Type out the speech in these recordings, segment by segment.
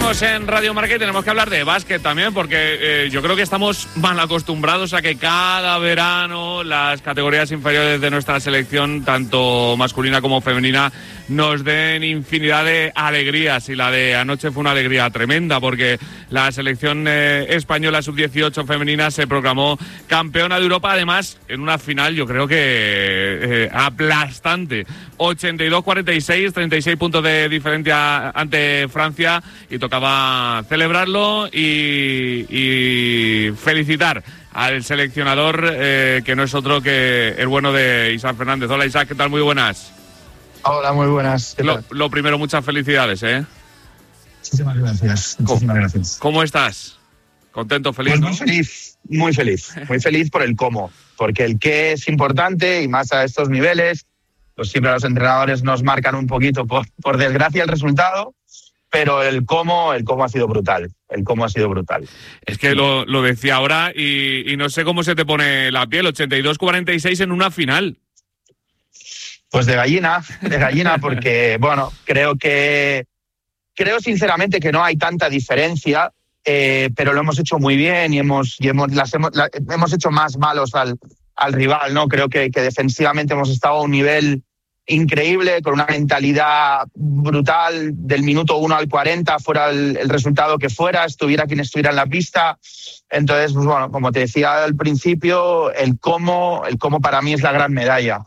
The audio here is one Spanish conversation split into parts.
Seguimos en Radio Marca y tenemos que hablar de básquet también, porque yo creo que estamos mal acostumbrados a que cada verano las categorías inferiores de nuestra selección, tanto masculina como femenina, nos den infinidad de alegrías. Y la de anoche fue una alegría tremenda, porque la selección española sub-18 femenina se proclamó campeona de Europa, además en una final yo creo que aplastante. 82-46, 36 puntos de diferencia ante Francia, y tocaba celebrarlo y felicitar al seleccionador, que no es otro que el bueno de Isaac Fernández. Hola Isaac, ¿qué tal? Muy buenas. Hola, muy buenas. Lo primero, muchas felicidades, ¿eh? Muchísimas gracias. Muchísimas gracias. ¿Cómo estás? ¿Contento, feliz? Pues ¿no? muy feliz por el cómo, porque el qué es importante, y más a estos niveles. Pues siempre los entrenadores nos marcan un poquito, por desgracia, el resultado, pero el cómo ha sido brutal. El cómo ha sido brutal. Es que lo decía ahora y no sé cómo se te pone la piel. 82-46 en una final. Pues de gallina, porque, bueno, creo sinceramente que no hay tanta diferencia, pero lo hemos hecho muy bien y hemos hecho más malos al rival, ¿no? Creo que defensivamente hemos estado a un nivel increíble, con una mentalidad brutal, del minuto 1 al 40, fuera el resultado que fuera, estuviera quien estuviera en la pista. Entonces, pues bueno, como te decía al principio, el cómo para mí es la gran medalla.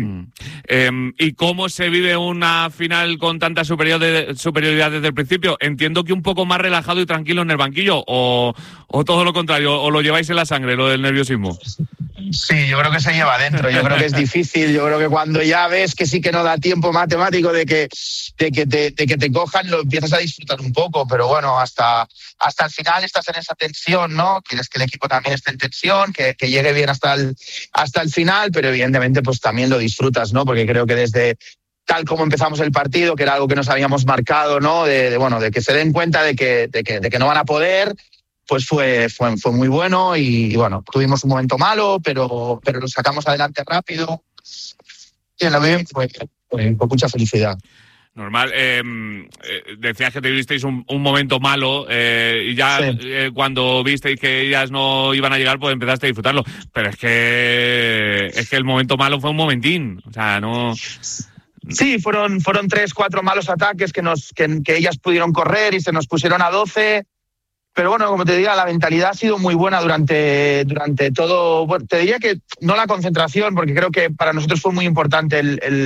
¿Y cómo se vive una final con tanta superioridad desde el principio? Entiendo que un poco más relajado y tranquilo en el banquillo, o todo lo contrario, o lo lleváis en la sangre, lo del nerviosismo. Sí, yo creo que se lleva adentro. Yo creo que es difícil. Yo creo que cuando ya ves que sí que no da tiempo matemático de que te cojan, lo empiezas a disfrutar un poco. Pero bueno, hasta el final estás en esa tensión, ¿no? Quieres que el equipo también esté en tensión, que llegue bien hasta el final, pero evidentemente pues también lo disfrutas, ¿no? Porque creo que desde tal como empezamos el partido, que era algo que nos habíamos marcado, ¿no? De que se den cuenta de que no van a poder. Pues fue muy bueno y bueno, tuvimos un momento malo, pero lo sacamos adelante rápido. Y en la bien fue con mucha felicidad. Normal. Decías que tuvisteis un momento malo, y ya sí. Cuando visteis que ellas no iban a llegar, pues empezaste a disfrutarlo. Pero es que el momento malo fue un momentín. O sea, no... Sí, fueron 3-4 malos ataques que ellas pudieron correr y se nos pusieron a 12. Pero bueno, como te diría, la mentalidad ha sido muy buena durante todo. Bueno, te diría que no la concentración, porque creo que para nosotros fue muy importante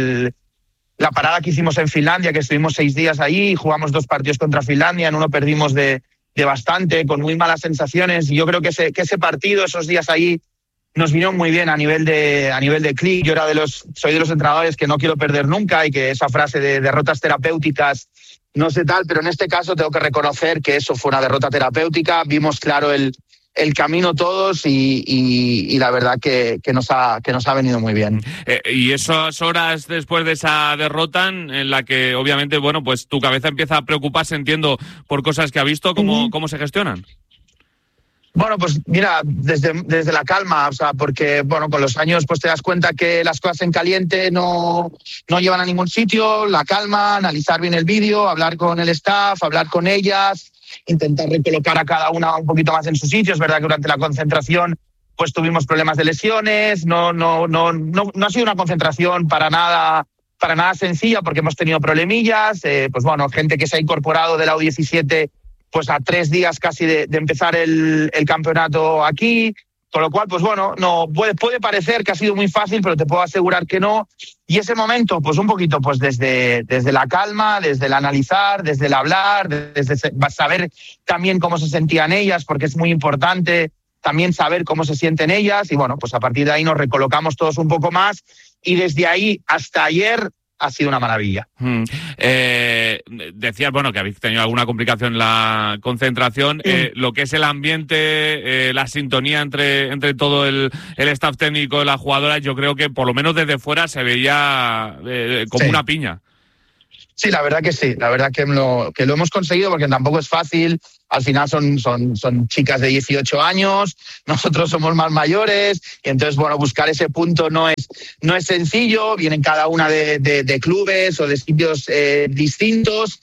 la parada que hicimos en Finlandia, que estuvimos 6 días ahí, jugamos 2 partidos contra Finlandia, en uno perdimos de bastante, con muy malas sensaciones. Y yo creo que ese partido, esos días ahí, nos vino muy bien a nivel de clic. Yo soy de los entrenadores que no quiero perder nunca, y que esa frase de derrotas terapéuticas no sé tal, pero en este caso tengo que reconocer que eso fue una derrota terapéutica. Vimos claro el camino todos y la verdad que nos ha venido muy bien. Y esas horas después de esa derrota, en la que obviamente, bueno, pues tu cabeza empieza a preocuparse, entiendo, por cosas que ha visto, ¿cómo se gestionan? Bueno, pues mira, desde la calma, o sea, porque bueno, con los años pues te das cuenta que las cosas en caliente no llevan a ningún sitio. La calma, analizar bien el vídeo, hablar con el staff, hablar con ellas, intentar recolocar a cada una un poquito más en su sitio. Es verdad que durante la concentración pues tuvimos problemas de lesiones, no ha sido una concentración para nada sencilla, porque hemos tenido problemillas, pues bueno, gente que se ha incorporado de la U17 pues a 3 días casi de empezar el campeonato aquí, con lo cual, pues bueno, no puede parecer que ha sido muy fácil, pero te puedo asegurar que no. Y ese momento, pues un poquito, pues desde la calma, desde el analizar, desde el hablar, desde saber también cómo se sentían ellas, porque es muy importante también saber cómo se sienten ellas, y bueno, pues a partir de ahí nos recolocamos todos un poco más, y desde ahí hasta ayer ha sido una maravilla. Decías, bueno, que habéis tenido alguna complicación en la concentración. Lo que es el ambiente, la sintonía entre todo el staff técnico de las jugadoras, yo creo que por lo menos desde fuera se veía como una piña. Sí, la verdad que sí, la verdad que lo hemos conseguido porque tampoco es fácil. Al final son chicas de 18 años, nosotros somos más mayores y entonces, bueno, buscar ese punto no es sencillo. Vienen cada una de clubes o de sitios distintos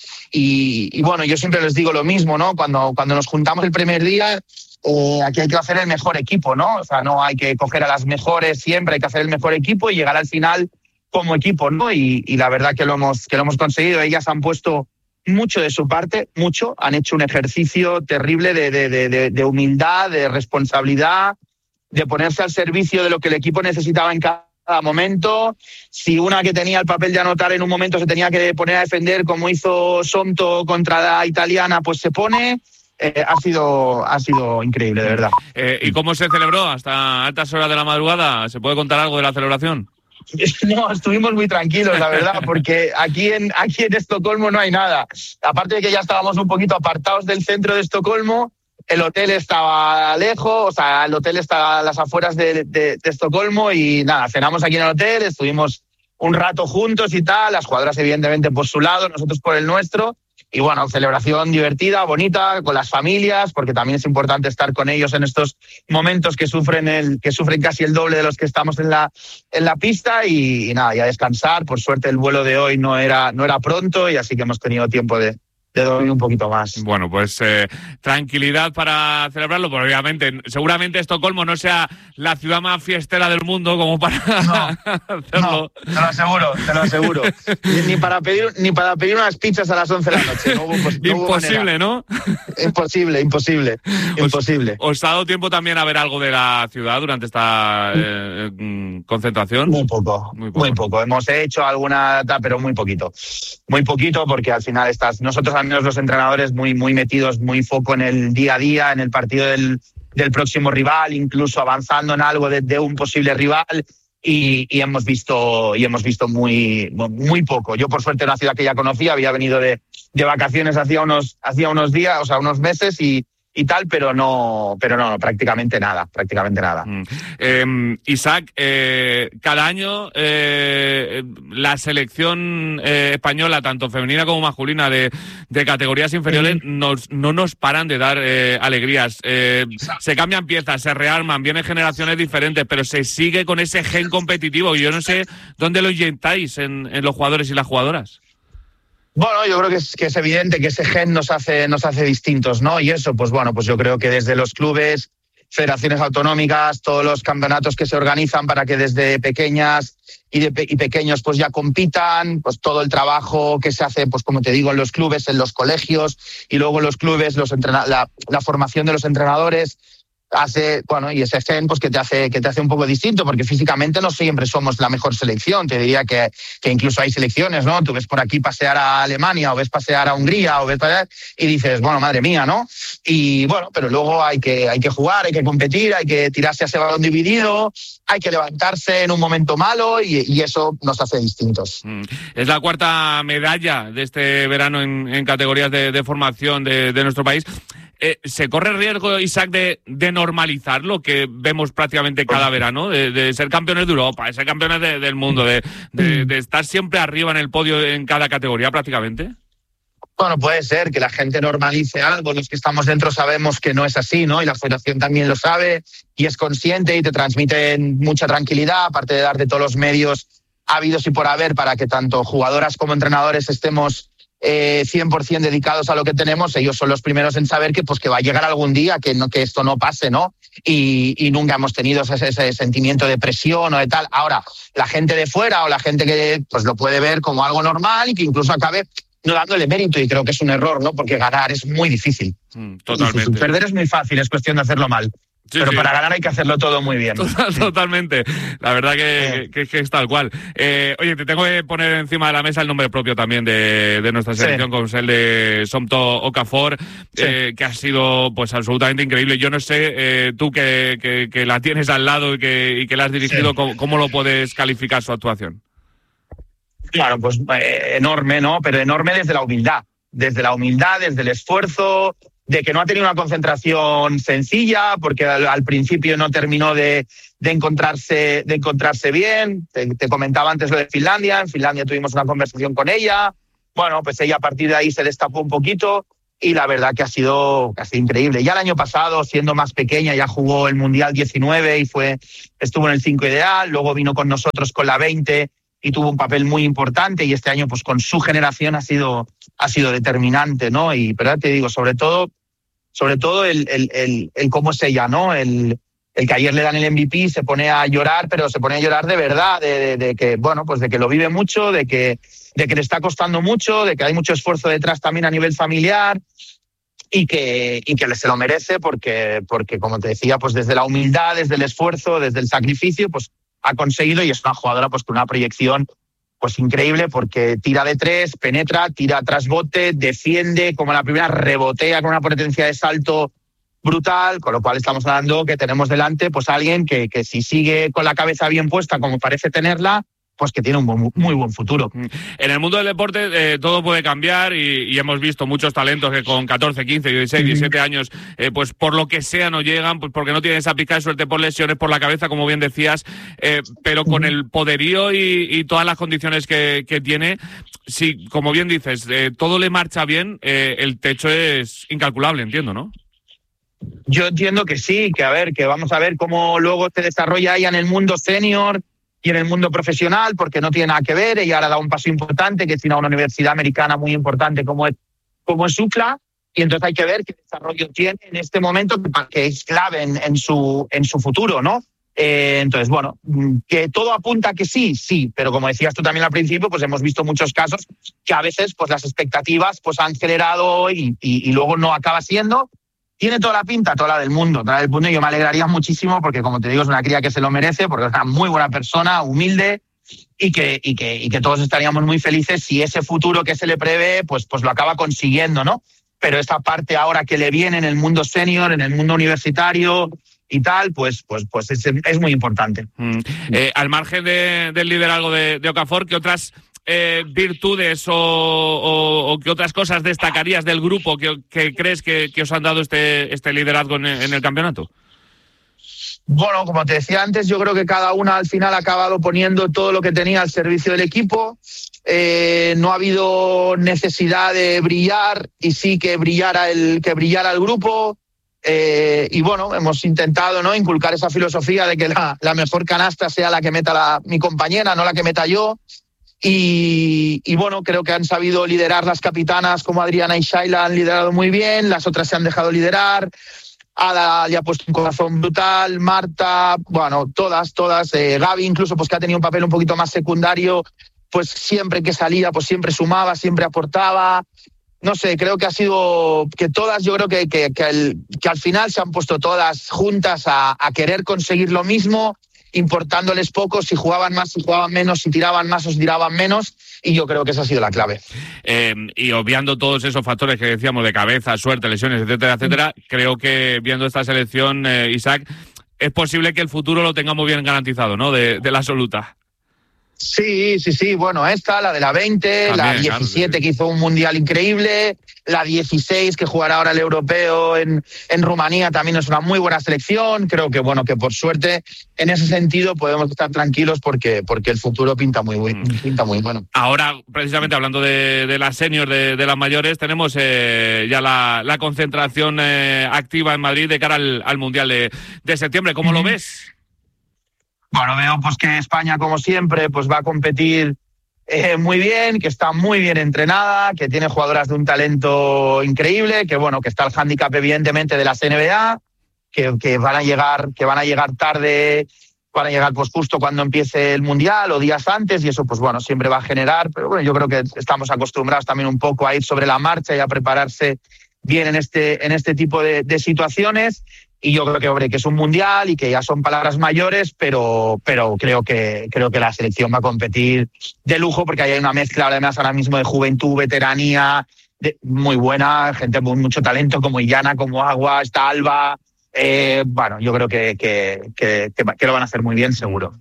y bueno, yo siempre les digo lo mismo, ¿no? Cuando nos juntamos el primer día, aquí hay que hacer el mejor equipo, ¿no? O sea, no hay que coger a las mejores siempre, hay que hacer el mejor equipo y llegar al final como equipo, ¿no? Y la verdad que lo hemos conseguido. Ellas han puesto mucho de su parte, mucho. Han hecho un ejercicio terrible de humildad, de responsabilidad, de ponerse al servicio de lo que el equipo necesitaba en cada momento. Si una que tenía el papel de anotar en un momento se tenía que poner a defender, como hizo Somto contra la italiana, pues se pone. Ha sido increíble, de verdad. ¿Y cómo se celebró hasta altas horas de la madrugada? ¿Se puede contar algo de la celebración? No, estuvimos muy tranquilos, la verdad, porque aquí en Estocolmo no hay nada. Aparte de que ya estábamos un poquito apartados del centro de Estocolmo, el hotel estaba lejos, o sea, el hotel está a las afueras de Estocolmo y nada, cenamos aquí en el hotel, estuvimos un rato juntos y tal, las jugadoras evidentemente por su lado, nosotros por el nuestro. Y bueno, celebración divertida, bonita, con las familias, porque también es importante estar con ellos en estos momentos que sufren casi el doble de los que estamos en la pista y nada, y a descansar. Por suerte el vuelo de hoy no era pronto y así que hemos tenido tiempo de dormir un poquito más. Bueno, pues tranquilidad para celebrarlo, porque obviamente, seguramente Estocolmo no sea la ciudad más fiestera del mundo como para hacerlo. No, te lo aseguro. ni para pedir unas pizzas a las 11 de la noche. Imposible, ¿no? Imposible. ¿Os ha dado tiempo también a ver algo de la ciudad durante esta concentración? Muy poco. Hemos hecho alguna, pero muy poquito. Muy poquito porque al final nosotros al menos los entrenadores muy metidos, muy foco en el día a día, en el partido del próximo rival, incluso avanzando en algo de un posible rival y hemos visto muy poco. Yo por suerte una ciudad que ya conocía, había venido de vacaciones hacía unos días, o sea, unos meses y tal, pero no, prácticamente nada. Isaac, cada año la selección española, tanto femenina como masculina, de categorías inferiores, no nos paran de dar alegrías. Se cambian piezas, se rearman, vienen generaciones diferentes, pero se sigue con ese gen competitivo. Yo no sé dónde lo inyectáis en los jugadores y las jugadoras. Bueno, yo creo que es evidente que ese gen nos hace distintos, ¿no? Y eso, pues bueno, pues yo creo que desde los clubes, federaciones autonómicas, todos los campeonatos que se organizan para que desde pequeñas y pequeños pues ya compitan, pues todo el trabajo que se hace, pues como te digo, en los clubes, en los colegios y luego en los clubes, la formación de los entrenadores y ese gen pues que te hace un poco distinto, porque físicamente no siempre somos la mejor selección. Te diría que incluso hay selecciones, ¿no? Tú ves por aquí pasear a Alemania o ves pasear a Hungría o ves pasear y dices, bueno, madre mía, ¿no? Y bueno, pero luego hay que jugar, hay que competir, hay que tirarse a ese balón dividido, hay que levantarse en un momento malo y eso nos hace distintos. Es la cuarta medalla de este verano en categorías de formación de nuestro país. ¿Se corre el riesgo, Isaac, de normalizar lo que vemos prácticamente cada verano? De ser campeones de Europa, de ser campeones del mundo, de estar siempre arriba en el podio en cada categoría prácticamente. Bueno, puede ser que la gente normalice algo. Los que estamos dentro sabemos que no es así, ¿no? Y la federación también lo sabe y es consciente y te transmiten mucha tranquilidad, aparte de darte todos los medios habidos y por haber para que tanto jugadoras como entrenadores estemos 100% dedicados a lo que tenemos. Ellos son los primeros en saber que va a llegar algún día que esto no pase, ¿no? Y nunca hemos tenido ese sentimiento de presión o de tal. Ahora, la gente de fuera o la gente que pues lo puede ver como algo normal y que incluso acabe no dándole mérito, y creo que es un error, ¿no? Porque ganar es muy difícil. Totalmente. Perder es muy fácil, es cuestión de hacerlo mal. Sí, pero para ganar hay que hacerlo todo muy bien. Totalmente. La verdad que es tal cual. Oye, te tengo que poner encima de la mesa el nombre propio también de nuestra selección, como es el de Somto Okafor, que ha sido pues absolutamente increíble. Yo no sé, tú que la tienes al lado y que la has dirigido, ¿cómo lo puedes calificar su actuación? Claro, pues enorme, ¿no? Pero enorme desde la humildad, desde el esfuerzo, de que no ha tenido una concentración sencilla, porque al principio no terminó de encontrarse bien. Te comentaba antes lo de Finlandia. En Finlandia tuvimos una conversación con ella, bueno, pues ella a partir de ahí se destapó un poquito y la verdad que ha sido increíble. Ya el año pasado, siendo más pequeña, ya jugó el Mundial 19 y estuvo en el 5 ideal, luego vino con nosotros con la 20 y tuvo un papel muy importante, y este año pues con su generación ha sido determinante, ¿no? Pero ya te digo, sobre todo el cómo es ella, ¿no? El que ayer le dan el MVP, se pone a llorar, pero se pone a llorar de verdad, de que, bueno, pues de que lo vive mucho, de que le está costando mucho, de que hay mucho esfuerzo detrás también a nivel familiar, y que se lo merece porque, como te decía, pues desde la humildad, desde el esfuerzo, desde el sacrificio, pues ha conseguido, y es una jugadora pues con una proyección pues increíble, porque tira de tres, penetra, tira tras bote, defiende, como la primera, rebotea con una potencia de salto brutal, con lo cual estamos hablando que tenemos delante pues alguien que si sigue con la cabeza bien puesta, como parece tenerla, pues que tiene un muy buen futuro. En el mundo del deporte todo puede cambiar, y hemos visto muchos talentos que con 14, 15, 16, 17 años, pues por lo que sea no llegan, pues porque no tienen esa pizca de suerte, por lesiones, por la cabeza, como bien decías, pero con el poderío y todas las condiciones que tiene, si, como bien dices, todo le marcha bien, el techo es incalculable, entiendo, ¿no? Yo entiendo que sí, que vamos a ver cómo luego se desarrolla ella en el mundo senior y en el mundo profesional, porque no tiene nada que ver. Ella ahora da un paso importante, que es ir a una universidad americana muy importante como es UCLA, y entonces hay que ver qué desarrollo tiene en este momento, que es clave en su futuro, ¿no? Entonces, bueno, que todo apunta a que sí, pero como decías tú también al principio, pues hemos visto muchos casos que a veces pues las expectativas pues han generado y luego no acaba siendo. Tiene toda la pinta, toda la del mundo, y yo me alegraría muchísimo porque, como te digo, es una cría que se lo merece, porque es una muy buena persona, humilde, y que todos estaríamos muy felices si ese futuro que se le prevé pues lo acaba consiguiendo, ¿no? Pero esa parte ahora que le viene en el mundo senior, en el mundo universitario y tal, pues es muy importante. Al margen del liderazgo de Okafor, ¿qué otras virtudes o qué otras cosas destacarías del grupo que crees que os han dado este liderazgo en el campeonato? Bueno, como te decía antes, yo creo que cada una al final ha acabado poniendo todo lo que tenía al servicio del equipo. No ha habido necesidad de brillar, y sí que brillara el grupo. Y bueno, hemos intentado, ¿no?, inculcar esa filosofía de que la mejor canasta sea la que meta mi compañera, no la que meta yo. Y bueno, creo que han sabido liderar las capitanas, como Adriana y Shayla han liderado muy bien, las otras se han dejado liderar. Ada le ha puesto un corazón brutal, Marta, bueno, todas, Gaby incluso, pues que ha tenido un papel un poquito más secundario, pues siempre que salía, pues siempre sumaba, siempre aportaba. No sé, creo que ha sido que todas, yo creo que al final se han puesto todas juntas a querer conseguir lo mismo, importándoles poco si jugaban más, si jugaban menos, si tiraban más o si tiraban menos, y yo creo que esa ha sido la clave. Y obviando todos esos factores que decíamos de cabeza, suerte, lesiones, etcétera, creo que viendo esta selección, Isaac, es posible que el futuro lo tengamos bien garantizado, ¿no?, de la absoluta. Sí, bueno, la de la 20, también, la 17, claro, que hizo un mundial increíble, la 16 que jugará ahora el europeo en Rumanía, también es una muy buena selección. Creo que bueno, que por suerte en ese sentido podemos estar tranquilos porque el futuro pinta muy bueno. Ahora, precisamente hablando de las seniors, de las mayores, tenemos ya la concentración activa en Madrid de cara al mundial de septiembre. ¿Cómo lo ves? Bueno, veo pues que España, como siempre, pues va a competir muy bien, que está muy bien entrenada, que tiene jugadoras de un talento increíble, que bueno, que está el hándicap evidentemente de las NBA, que van a llegar tarde, van a llegar pues justo cuando empiece el Mundial o días antes, y eso pues bueno, siempre va a generar, pero bueno, yo creo que estamos acostumbrados también un poco a ir sobre la marcha y a prepararse bien en este tipo de situaciones. Y yo creo que, hombre, que es un mundial y que ya son palabras mayores, pero creo que la selección va a competir de lujo, porque ahí hay una mezcla además ahora mismo de juventud, veteranía, muy buena, gente con mucho talento como Illana, como Agua, está Alba. Bueno, yo creo que lo van a hacer muy bien, seguro.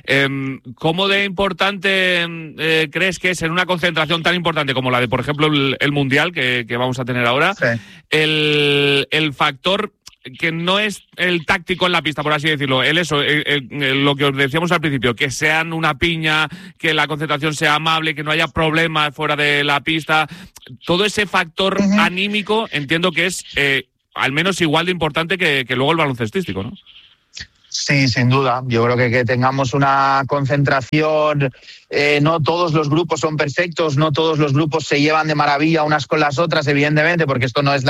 ¿Cómo de importante crees que es en una concentración tan importante como la de, por ejemplo, el Mundial que vamos a tener ahora, sí, el factor que no es el táctico en la pista, por así decirlo, lo que os decíamos al principio, que sean una piña, que la concentración sea amable, que no haya problemas fuera de la pista, todo ese factor anímico entiendo que es al menos igual de importante que luego el baloncestístico, ¿no? Sí, sin duda. Yo creo que tengamos una concentración. No todos los grupos son perfectos, no todos los grupos se llevan de maravilla unas con las otras, evidentemente, porque esto no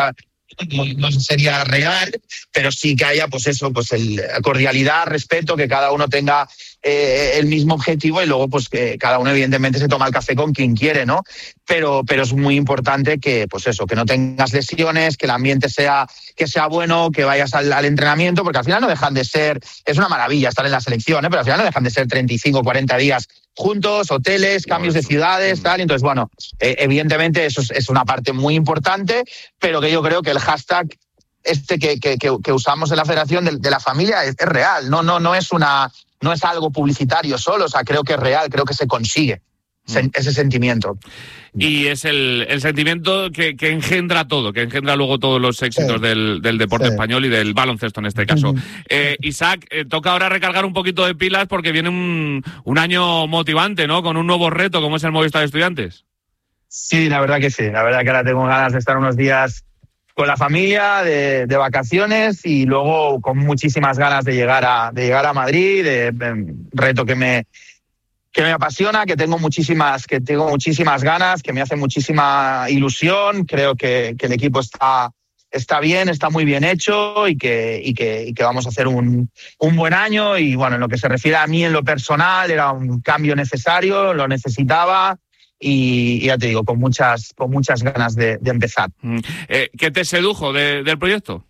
sería real, pero sí que haya cordialidad, respeto, que cada uno tenga el mismo objetivo y luego pues que cada uno evidentemente se toma el café con quien quiere, ¿no? Pero es muy importante que que no tengas lesiones, que el ambiente sea bueno, que vayas al entrenamiento, porque al final no dejan de ser, es una maravilla estar en la selección, pero al final no dejan de ser 35, 40 días juntos, hoteles, cambios de ciudades, tal. Entonces, evidentemente eso es una parte muy importante, pero que yo creo que el hashtag que usamos en la Federación de la familia es real, no es algo publicitario solo, o sea, creo que es real, creo que se consigue ese sentimiento. Y es el sentimiento que engendra todo, que engendra luego todos los éxitos del deporte español y del baloncesto en este caso. Isaac, toca ahora recargar un poquito de pilas porque viene un año motivante, ¿no? Con un nuevo reto como es el Movistar Estudiantes. Sí, la verdad que sí. La verdad que ahora tengo ganas de estar unos días con la familia, de vacaciones y luego con muchísimas ganas de llegar a Madrid, reto que me apasiona, que tengo muchísimas ganas, que me hace muchísima ilusión. Creo que el equipo está bien, está muy bien hecho y que vamos a hacer un buen año. Y bueno, en lo que se refiere a mí en lo personal, era un cambio necesario, lo necesitaba. Y ya te digo, con muchas ganas de empezar. ¿Qué te sedujo del proyecto?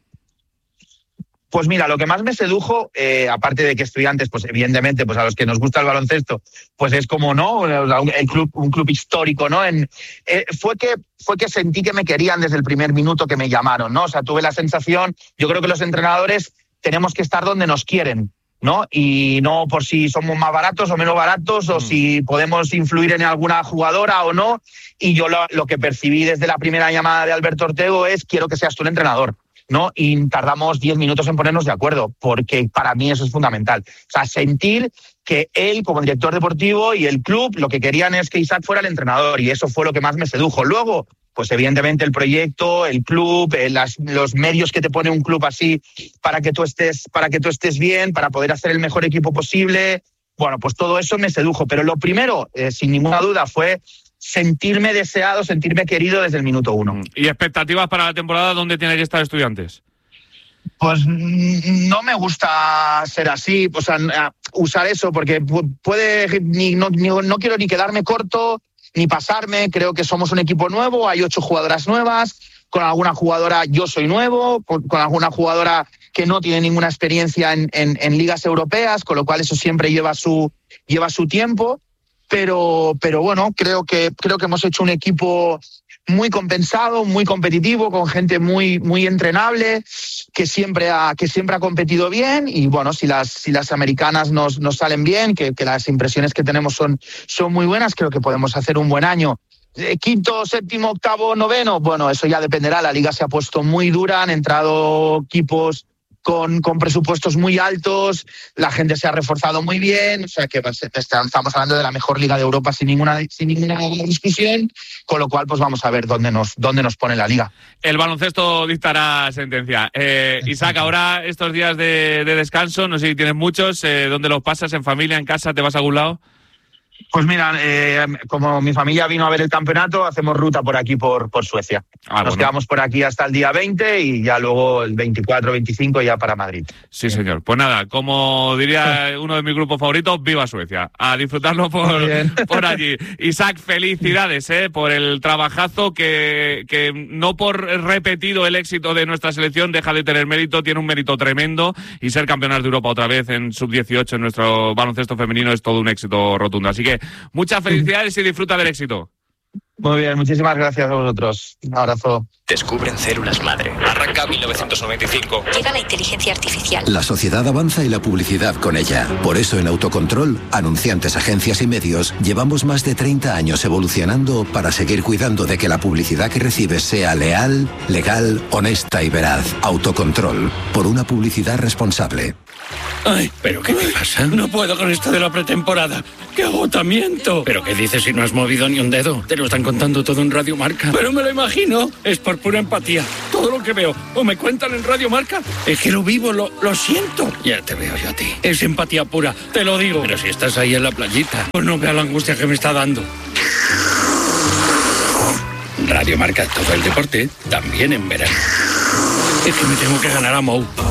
Pues mira, lo que más me sedujo, aparte de que Estudiantes, pues evidentemente, pues a los que nos gusta el baloncesto, pues es como, ¿no? Un club histórico, ¿no? Fue que sentí que me querían desde el primer minuto que me llamaron, ¿no? O sea, tuve la sensación, yo creo que los entrenadores tenemos que estar donde nos quieren, ¿no? Y no por si somos más baratos o menos baratos o si podemos influir en alguna jugadora o no. Y yo lo que percibí desde la primera llamada de Alberto Ortego es: quiero que seas tú el entrenador, ¿no? Y tardamos 10 minutos en ponernos de acuerdo, porque para mí eso es fundamental. O sea, sentir que él, como director deportivo, y el club, lo que querían es que Isaac fuera el entrenador, y eso fue lo que más me sedujo. Luego, pues evidentemente el proyecto, el club, los medios que te pone un club así para que tú estés bien, para poder hacer el mejor equipo posible. Bueno, pues todo eso me sedujo. Pero lo primero, sin ninguna duda, fue sentirme deseado, sentirme querido desde el minuto uno. ¿Y expectativas para la temporada dónde tiene que estar Estudiantes? Pues no me gusta ser así, o sea, usar eso, porque no quiero ni quedarme corto ni pasarme. Creo que somos un equipo nuevo, hay 8 jugadoras nuevas, con alguna jugadora yo soy nuevo, con alguna jugadora que no tiene ninguna experiencia en ligas europeas, con lo cual eso siempre lleva su tiempo. Pero bueno, creo que hemos hecho un equipo muy compensado, muy competitivo, con gente muy, muy entrenable, que siempre ha competido bien. Y bueno, si las americanas nos salen bien, que las impresiones que tenemos son muy buenas, creo que podemos hacer un buen año. Quinto, séptimo, octavo, noveno, bueno, eso ya dependerá. La liga se ha puesto muy dura, han entrado equipos con presupuestos muy altos, la gente se ha reforzado muy bien, o sea que estamos hablando de la mejor liga de Europa sin ninguna discusión, con lo cual pues vamos a ver dónde nos pone la liga. El baloncesto dictará sentencia. Isaac, ahora estos días de descanso, no sé si tienes muchos, ¿dónde los pasas? ¿En familia, en casa? ¿Te vas a algún lado? Pues mira, como mi familia vino a ver el campeonato, hacemos ruta por aquí, por Suecia. Nos quedamos por aquí hasta el día 20 y ya luego el 24, 25 ya para Madrid. Sí, señor. Pues nada, como diría uno de mis grupos favoritos, ¡viva Suecia! A disfrutarlo por allí. Isaac, felicidades por el trabajazo que no por repetido el éxito de nuestra selección deja de tener mérito, tiene un mérito tremendo, y ser campeonas de Europa otra vez en sub-18 en nuestro baloncesto femenino es todo un éxito rotundo. Así que muchas felicidades y disfruta del éxito. Muy bien, muchísimas gracias a vosotros. Un abrazo. Descubren células madre. Arranca 1995. Llega la inteligencia artificial. La sociedad avanza y la publicidad con ella. Por eso en Autocontrol, anunciantes, agencias y medios, llevamos más de 30 años evolucionando para seguir cuidando de que la publicidad que recibes sea leal, legal, honesta y veraz. Autocontrol, por una publicidad responsable. Ay, ¿pero qué te pasa? No puedo con esto de la pretemporada. ¡Qué agotamiento! ¿Pero qué dices si no has movido ni un dedo? Te lo están contando todo en Radio Marca. Pero me lo imagino. Es por pura empatía. Todo lo que veo o me cuentan en Radio Marca es que lo vivo, lo siento. Ya te veo yo a ti. Es empatía pura, te lo digo. Pero si estás ahí en la playita, pues no vea la angustia que me está dando. Radio Marca, todo el deporte, también en verano. Es que me tengo que ganar a Mou.